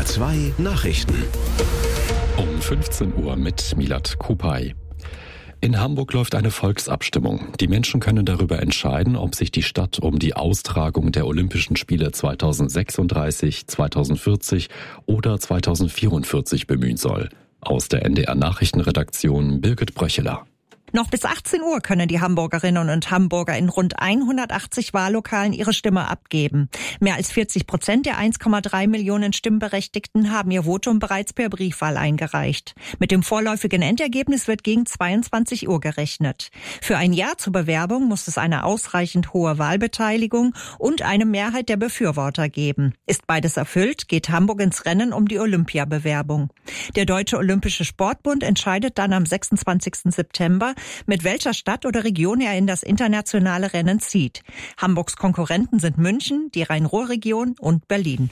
2 Nachrichten. Um 15 Uhr mit Milad Kupay. In Hamburg läuft eine Volksabstimmung. Die Menschen können darüber entscheiden, ob sich die Stadt um die Austragung der Olympischen Spiele 2036, 2040 oder 2044 bemühen soll. Aus der NDR-Nachrichtenredaktion Birgit Bröcheler. Noch bis 18 Uhr können die Hamburgerinnen und Hamburger in rund 180 Wahllokalen ihre Stimme abgeben. Mehr als 40% der 1,3 Millionen Stimmberechtigten haben ihr Votum bereits per Briefwahl eingereicht. Mit dem vorläufigen Endergebnis wird gegen 22 Uhr gerechnet. Für ein Ja zur Bewerbung muss es eine ausreichend hohe Wahlbeteiligung und eine Mehrheit der Befürworter geben. Ist beides erfüllt, geht Hamburg ins Rennen um die Olympiabewerbung. Der Deutsche Olympische Sportbund entscheidet dann am 26. September, mit welcher Stadt oder Region er in das internationale Rennen zieht. Hamburgs Konkurrenten sind München, die Rhein-Ruhr-Region und Berlin.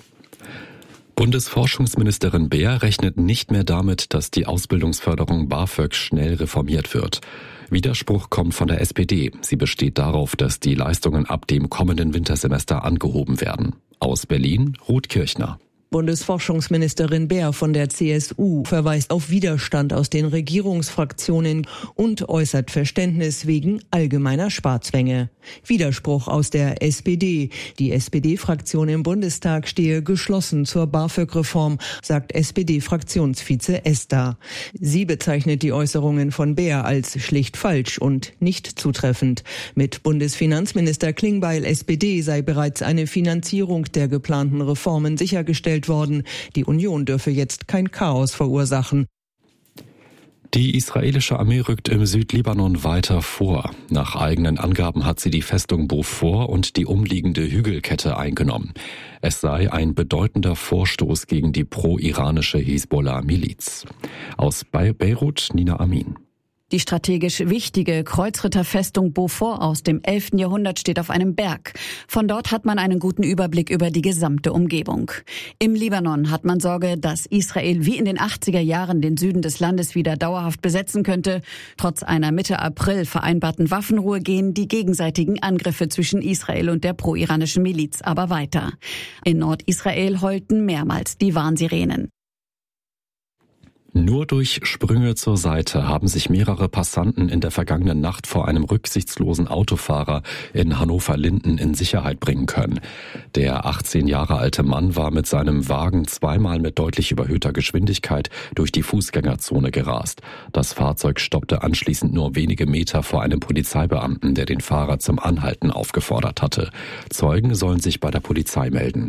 Bundesforschungsministerin Beer rechnet nicht mehr damit, dass die Ausbildungsförderung BAföG schnell reformiert wird. Widerspruch kommt von der SPD. Sie besteht darauf, dass die Leistungen ab dem kommenden Wintersemester angehoben werden. Aus Berlin, Ruth Kirchner. Bundesforschungsministerin Beer von der CSU verweist auf Widerstand aus den Regierungsfraktionen und äußert Verständnis wegen allgemeiner Sparzwänge. Widerspruch aus der SPD. Die SPD-Fraktion im Bundestag stehe geschlossen zur BAföG-Reform, sagt SPD-Fraktionsvize Ester. Sie bezeichnet die Äußerungen von Beer als schlicht falsch und nicht zutreffend. Mit Bundesfinanzminister Klingbeil SPD sei bereits eine Finanzierung der geplanten Reformen sichergestellt worden. Die Union dürfe jetzt kein Chaos verursachen. Die israelische Armee rückt im Südlibanon weiter vor. Nach eigenen Angaben hat sie die Festung Beaufort und die umliegende Hügelkette eingenommen. Es sei ein bedeutender Vorstoß gegen die pro-iranische Hisbollah-Miliz. Aus Beirut, Nina Amin. Die strategisch wichtige Kreuzritterfestung Beaufort aus dem 11. Jahrhundert steht auf einem Berg. Von dort hat man einen guten Überblick über die gesamte Umgebung. Im Libanon hat man Sorge, dass Israel wie in den 80er Jahren den Süden des Landes wieder dauerhaft besetzen könnte. Trotz einer Mitte April vereinbarten Waffenruhe gehen die gegenseitigen Angriffe zwischen Israel und der pro-iranischen Miliz aber weiter. In Nordisrael heulten mehrmals die Warnsirenen. Nur durch Sprünge zur Seite haben sich mehrere Passanten in der vergangenen Nacht vor einem rücksichtslosen Autofahrer in Hannover-Linden in Sicherheit bringen können. Der 18 Jahre alte Mann war mit seinem Wagen zweimal mit deutlich überhöhter Geschwindigkeit durch die Fußgängerzone gerast. Das Fahrzeug stoppte anschließend nur wenige Meter vor einem Polizeibeamten, der den Fahrer zum Anhalten aufgefordert hatte. Zeugen sollen sich bei der Polizei melden.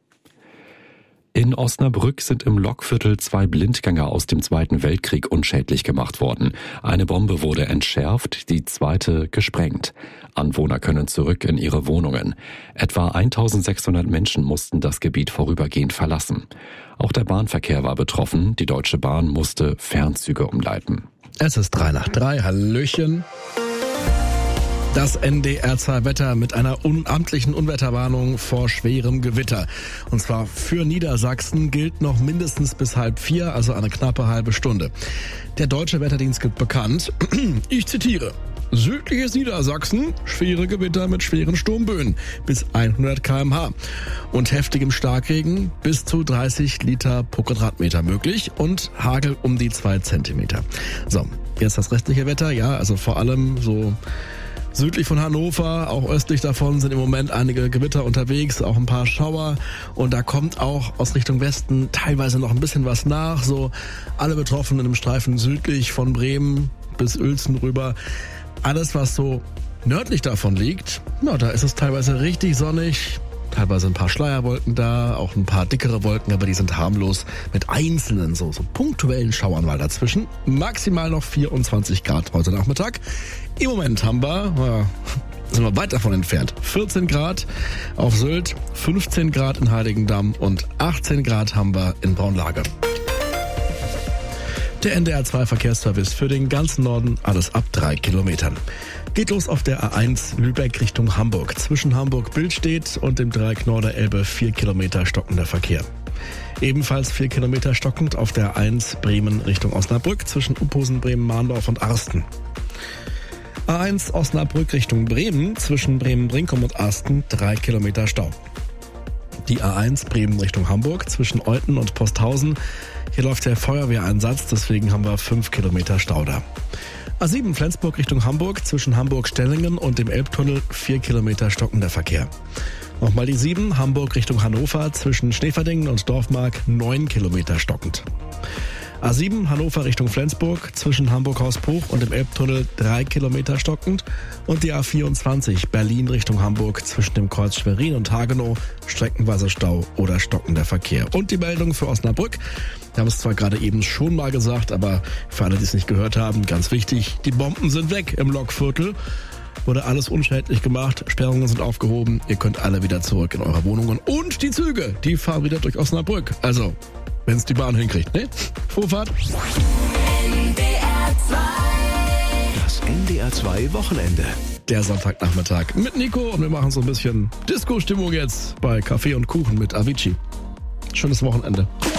In Osnabrück sind im Lokviertel 2 Blindgänger aus dem Zweiten Weltkrieg unschädlich gemacht worden. Eine Bombe wurde entschärft, die zweite gesprengt. Anwohner können zurück in ihre Wohnungen. Etwa 1600 Menschen mussten das Gebiet vorübergehend verlassen. Auch der Bahnverkehr war betroffen. Die Deutsche Bahn musste Fernzüge umleiten. Es ist 3:03. Hallöchen. Das NDR-2-Wetter mit einer amtlichen Unwetterwarnung vor schwerem Gewitter. Und zwar für Niedersachsen gilt noch mindestens bis 3:30, also eine knappe halbe Stunde. Der Deutsche Wetterdienst gibt bekannt, ich zitiere, südliches Niedersachsen, schwere Gewitter mit schweren Sturmböen bis 100 km/h und heftigem Starkregen bis zu 30 Liter pro Quadratmeter möglich und Hagel um die 2 Zentimeter. So, jetzt das restliche Wetter, ja, also vor allem so südlich von Hannover, auch östlich davon sind im Moment einige Gewitter unterwegs, auch ein paar Schauer und da kommt auch aus Richtung Westen teilweise noch ein bisschen was nach. So alle Betroffenen im Streifen südlich von Bremen bis Uelzen rüber. Alles, was so nördlich davon liegt, na, da ist es teilweise richtig sonnig. Teilweise ein paar Schleierwolken da, auch ein paar dickere Wolken, aber die sind harmlos mit einzelnen, so punktuellen Schauern mal dazwischen. Maximal noch 24 Grad heute Nachmittag. Im Moment haben wir, sind wir weit davon entfernt, 14 Grad auf Sylt, 15 Grad in Heiligendamm und 18 Grad haben wir in Braunlage. Der NDR-2-Verkehrsservice für den ganzen Norden, alles ab 3 Kilometern. Geht los auf der A1 Lübeck Richtung Hamburg. Zwischen Hamburg-Billstedt und dem Dreieck Norderelbe 4 Kilometer stockender Verkehr. Ebenfalls 4 Kilometer stockend auf der A1 Bremen Richtung Osnabrück zwischen Uphusen, Bremen-Mahndorf und Arsten. A1 Osnabrück Richtung Bremen zwischen Bremen-Brinkum und Arsten 3 Kilometer Stau. Die A1 Bremen Richtung Hamburg zwischen Euthen und Posthausen. Hier läuft der Feuerwehreinsatz, deswegen haben wir 5 Kilometer Stau da. A7 Flensburg Richtung Hamburg zwischen Hamburg-Stellingen und dem Elbtunnel 4 Kilometer stockender Verkehr. Nochmal die 7 Hamburg Richtung Hannover zwischen Schneeverdingen und Dorfmark 9 Kilometer stockend. A7 Hannover Richtung Flensburg zwischen Hamburg-Hausbruch und dem Elbtunnel 3 Kilometer stockend. Und die A24 Berlin Richtung Hamburg zwischen dem Kreuz Schwerin und Hagenow streckenweise Stau oder stockender Verkehr. Und die Meldung für Osnabrück. Wir haben es zwar gerade eben schon mal gesagt, aber für alle, die es nicht gehört haben, ganz wichtig, die Bomben sind weg im Lokviertel. Wurde alles unschädlich gemacht, Sperrungen sind aufgehoben, ihr könnt alle wieder zurück in eure Wohnungen. Und die Züge, die fahren wieder durch Osnabrück. Also, wenn es die Bahn hinkriegt, ne? Vorfahrt. Das NDR 2 Wochenende. Der Sonntagnachmittag mit Nico und wir machen so ein bisschen Disco-Stimmung jetzt bei Kaffee und Kuchen mit Avicii. Schönes Wochenende.